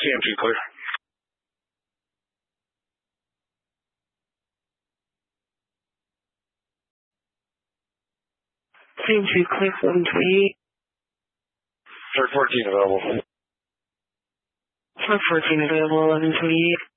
CMG clear. CMG clear 1128. Third 14 available. Third 14 available 1128.